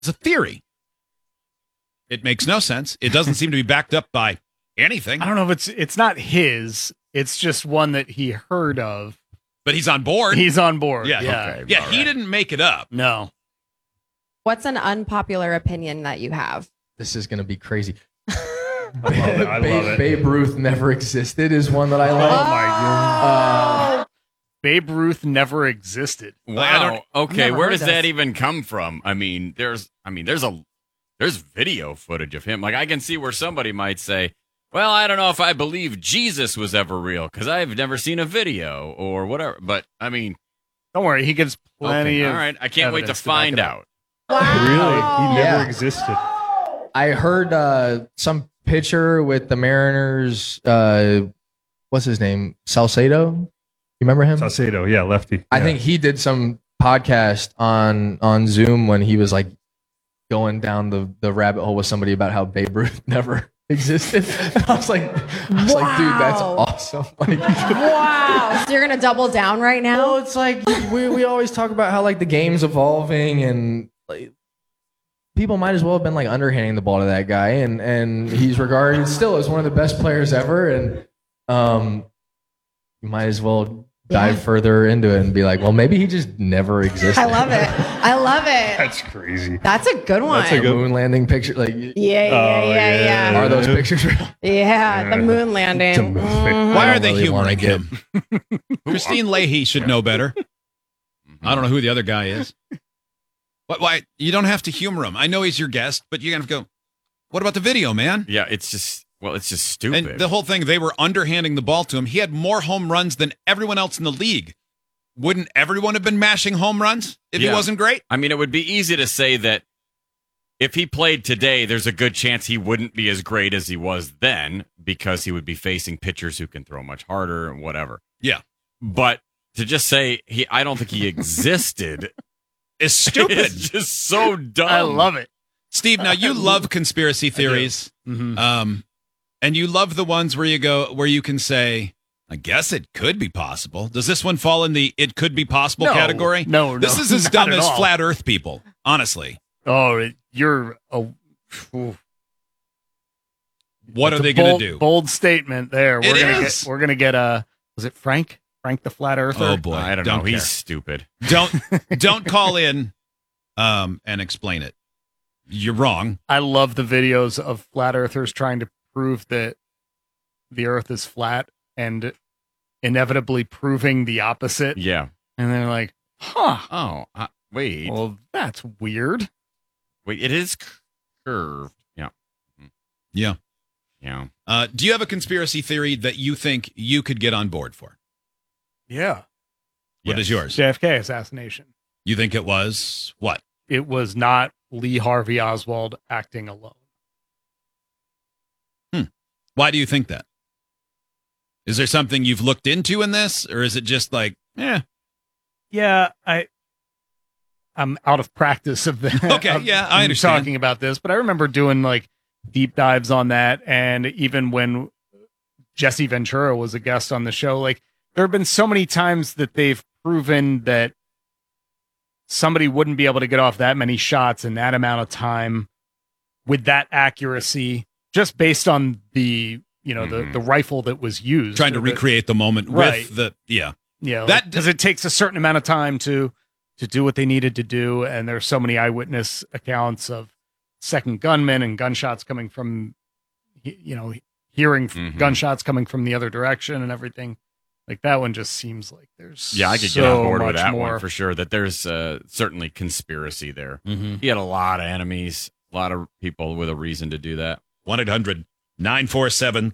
It's a theory. It makes no sense. It doesn't seem to be backed up by anything. I don't know if it's not his. It's just one that he heard of. But he's on board. He's on board. Yeah. Yeah. Okay. Yeah. He didn't make it up. No. What's an unpopular opinion that you have? This is going to be crazy. I love it. Babe Ruth never existed is one that I like. Oh my god. Babe Ruth never existed. Wow. Okay, never where heard does this. that even come from? I mean, there's video footage of him. Like, I can see where somebody might say, well, I don't know if I believe Jesus was ever real because I've never seen a video or whatever. But I mean, Don't worry, he gives plenty okay, of all right. I can't wait to evidence back find it up. out. Really? He never Yeah. existed. I heard some pitcher with the Mariners. What's his name? Salcedo. You remember him? Salcedo, yeah, lefty. I Yeah. think he did some podcast on Zoom when he was like going down the rabbit hole with somebody about how Babe Ruth never existed. And I was like, dude, that's Wow. awesome. Like, Wow. So you're going to double down right now? well, it's like we always talk about how like the game's evolving and like people might as well have been like underhanding the ball to that guy and he's regarded still as one of the best players ever and you might as well dive further into it and be like, well, maybe he just never existed. I love it. I love it. That's crazy. That's a good one. That's a good- Moon landing picture, like Yeah. are those pictures real? Yeah, the moon landing. The moon landing. Mhm. Why I are don't they really wanna humoring get- him? Christine Leahy should know better. I don't know who the other guy is. Why? You don't have to humor him. I know he's your guest, but you gotta go, what about the video, man? Yeah, it's just stupid. And the whole thing, they were underhanding the ball to him. He had more home runs than everyone else in the league. Wouldn't everyone have been mashing home runs if he Yeah. wasn't great? I mean, it would be easy to say that if he played today, there's a good chance he wouldn't be as great as he was then because he would be facing pitchers who can throw much harder and whatever. Yeah. But to just say I don't think he existed It's stupid. is just so dumb. I love it. Steve, now you love conspiracy theories. Mhm. And you love the ones where you can say, I guess it could be possible. Does this one fall in the it could be possible No. category? No, This is as not dumb at as all. flat earth people, honestly. Oh, you're a What are That's they a going bold- to do? Bold statement there. It is. We're gonna get was it Frank? Frank the Flat Earther? Oh boy, I don't know. He's stupid. Don't call in and explain it. You're wrong. I love the videos of flat earthers trying to prove that the earth is flat and inevitably proving the opposite. Yeah. And they're like, huh. Oh, wait. Well, that's weird. Wait, it is curved. Yeah. Yeah. Yeah. Do you have a conspiracy theory that you think you could get on board for? Yeah. What is yours? JFK assassination. You think it was what? It was not Lee Harvey Oswald acting alone. Why do you think that? Is there something you've looked into in this, or is it just like, Yeah, I'm out of practice of the Okay, yeah, I of understand. talking about this, but I remember doing like deep dives on that, and even when Jesse Ventura was a guest on the show, like there have been so many times that they've proven that somebody wouldn't be able to get off that many shots in that amount of time with that accuracy, just based on the the rifle that was used, trying to Or the- recreate the moment Right. with the Yeah, That- because it takes a certain amount of time to do what they needed to do, and there's so many eyewitness accounts of second gunmen and gunshots coming from, hearing gunshots coming from the other direction and everything. Like that one just seems like there's Yeah, I could get so on board with much that more. one for sure. That there's certainly conspiracy there. Mhm. He had a lot of enemies, a lot of people with a reason to do that. 1-800-947